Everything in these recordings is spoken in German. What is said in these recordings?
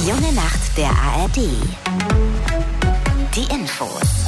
Die junge Nacht der ARD. Die Infos.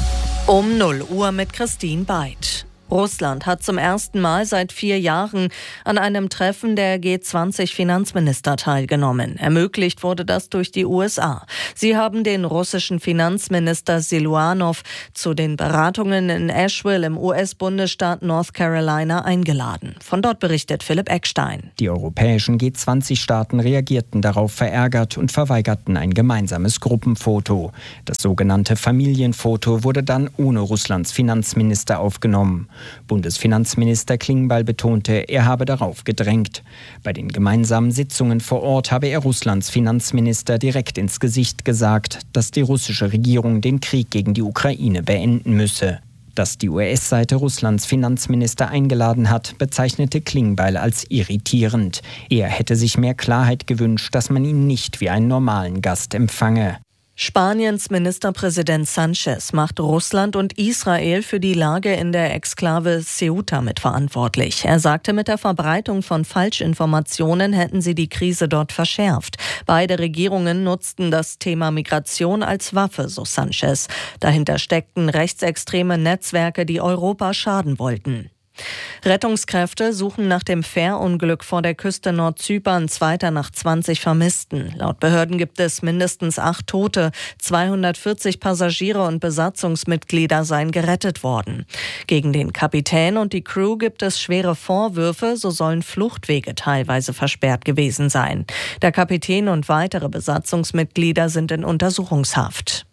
Um 0 Uhr mit Christine Beid. Russland hat zum ersten Mal seit 4 Jahren an einem Treffen der G20-Finanzminister teilgenommen. Ermöglicht wurde das durch die USA. Sie haben den russischen Finanzminister Siluanow zu den Beratungen in Asheville im US-Bundesstaat North Carolina eingeladen. Von dort berichtet Philipp Eckstein. Die europäischen G20-Staaten reagierten darauf verärgert und verweigerten ein gemeinsames Gruppenfoto. Das sogenannte Familienfoto wurde dann ohne Russlands Finanzminister aufgenommen. Bundesfinanzminister Klingbeil betonte, er habe darauf gedrängt. Bei den gemeinsamen Sitzungen vor Ort habe er Russlands Finanzminister direkt ins Gesicht gesagt, dass die russische Regierung den Krieg gegen die Ukraine beenden müsse. Dass die US-Seite Russlands Finanzminister eingeladen hat, bezeichnete Klingbeil als irritierend. Er hätte sich mehr Klarheit gewünscht, dass man ihn nicht wie einen normalen Gast empfange. Spaniens Ministerpräsident Sánchez macht Russland und Israel für die Lage in der Exklave Ceuta mitverantwortlich. Er sagte, mit der Verbreitung von Falschinformationen hätten sie die Krise dort verschärft. Beide Regierungen nutzten das Thema Migration als Waffe, so Sánchez. Dahinter steckten rechtsextreme Netzwerke, die Europa schaden wollten. Rettungskräfte suchen nach dem Fährunglück vor der Küste Nordzyperns weiter nach 20 Vermissten. Laut Behörden gibt es mindestens 8 Tote. 240 Passagiere und Besatzungsmitglieder seien gerettet worden. Gegen den Kapitän und die Crew gibt es schwere Vorwürfe, so sollen Fluchtwege teilweise versperrt gewesen sein. Der Kapitän und weitere Besatzungsmitglieder sind in Untersuchungshaft.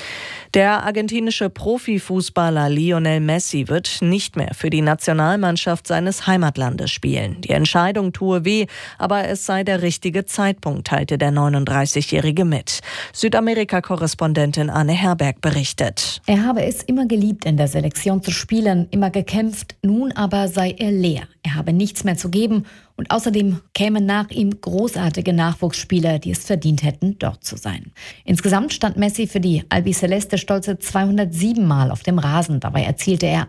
Der argentinische Profifußballer Lionel Messi wird nicht mehr für die Nationalmannschaft seines Heimatlandes spielen. Die Entscheidung tue weh, aber es sei der richtige Zeitpunkt, teilte der 39-Jährige mit. Südamerika-Korrespondentin Anne Herberg berichtet. Er habe es immer geliebt, in der Selektion zu spielen, immer gekämpft, nun aber sei er leer. Er habe nichts mehr zu geben und außerdem kämen nach ihm großartige Nachwuchsspieler, die es verdient hätten, dort zu sein. Insgesamt stand Messi für die Albiceleste stolze 207 Mal auf dem Rasen. Dabei erzielte er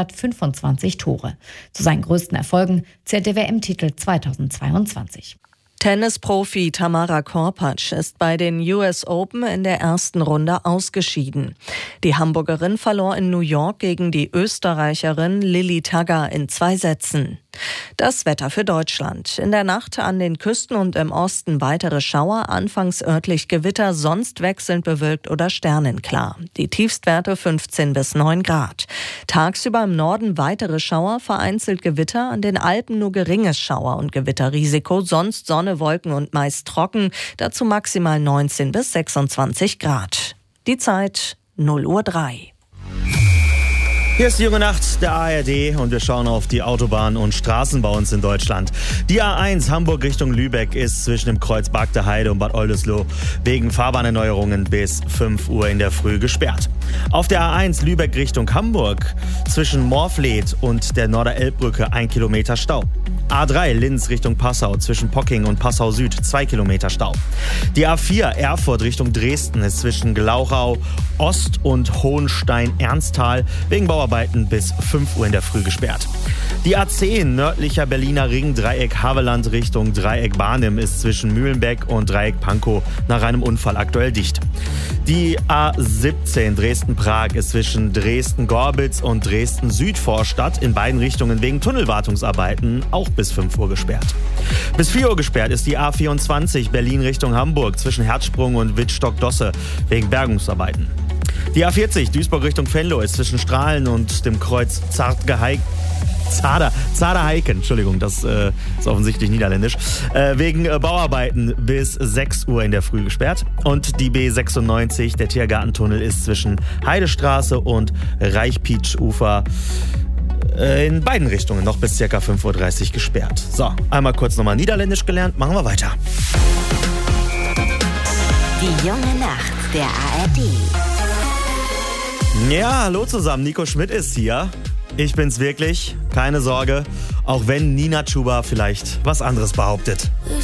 125 Tore. Zu seinen größten Erfolgen zählt der WM-Titel 2022. Tennisprofi Tamara Korpatsch ist bei den US Open in der ersten Runde ausgeschieden. Die Hamburgerin verlor in New York gegen die Österreicherin Lilly Tagger in 2 Sätzen. Das Wetter für Deutschland. In der Nacht an den Küsten und im Osten weitere Schauer, anfangs örtlich Gewitter, sonst wechselnd bewölkt oder sternenklar. Die Tiefstwerte 15 bis 9 Grad. Tagsüber im Norden weitere Schauer, vereinzelt Gewitter, an den Alpen nur geringes Schauer- und Gewitterrisiko, sonst Sonne, Wolken und meist trocken, dazu maximal 19 bis 26 Grad. Die Zeit 0:03 Uhr. Hier ist die junge Nacht der ARD und wir schauen auf die Autobahn und Straßen bei uns in Deutschland. Die A1 Hamburg Richtung Lübeck ist zwischen dem Kreuz Bagde Heide und Bad Oldesloe wegen Fahrbahnerneuerungen bis 5 Uhr in der Früh gesperrt. Auf der A1 Lübeck Richtung Hamburg zwischen Morfleet und der Norderelbbrücke 1 Kilometer Stau. A3 Linz Richtung Passau zwischen Pocking und Passau Süd 2 Kilometer Stau. Die A4 Erfurt Richtung Dresden ist zwischen Glauchau Ost und Hohenstein-Ernsthal wegen Bauarbeiten bis 5 Uhr in der Früh gesperrt. Die A10 nördlicher Berliner Ring Dreieck Havelland Richtung Dreieck Barnim ist zwischen Mühlenbeck und Dreieck Pankow nach einem Unfall aktuell dicht. Die A17 Dresden-Prag ist zwischen Dresden-Gorbitz und Dresden-Südvorstadt in beiden Richtungen wegen Tunnelwartungsarbeiten auch bis 5 Uhr gesperrt. Bis 4 Uhr gesperrt ist die A24 Berlin Richtung Hamburg zwischen Herzsprung und Wittstock-Dosse wegen Bergungsarbeiten. Die A40 Duisburg Richtung Venlo ist zwischen Strahlen und dem Kreuz Zaderheiken, Entschuldigung, das ist offensichtlich niederländisch, wegen Bauarbeiten bis 6 Uhr in der Früh gesperrt. Und die B96, der Tiergartentunnel, ist zwischen Heidestraße und Reichpietsch-Ufer in beiden Richtungen noch bis ca. 5:30 Uhr gesperrt. So, einmal kurz nochmal Niederländisch gelernt, machen wir weiter. Die junge Nacht der ARD. Ja, hallo zusammen, Nico Schmidt ist hier. Ich bin's wirklich, keine Sorge, auch wenn Nina Chuba vielleicht was anderes behauptet.